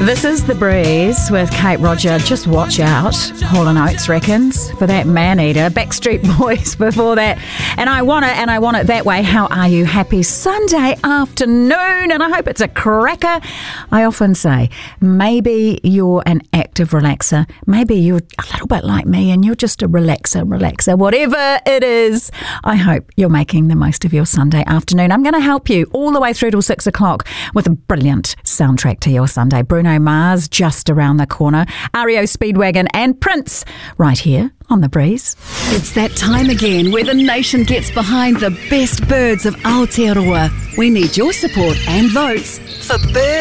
This is The Breeze with Kate Roger. Just watch out, Hall & Oates reckons, for that man-eater. Backstreet Boys before that. And I want it that way. How are you? Happy Sunday afternoon, and I hope it's a cracker. I often say, maybe you're an active relaxer. Maybe you're a little bit like me and you're just a relaxer. Whatever it is, I hope you're making the most of your Sunday afternoon. I'm going to help you all the way through till 6 o'clock with a brilliant soundtrack to your Sunday. Bruno Mars just around the corner, REO Speedwagon and Prince right here on The Breeze. It's that time again where the nation gets behind the best birds of Aotearoa. We need your support and votes for Bird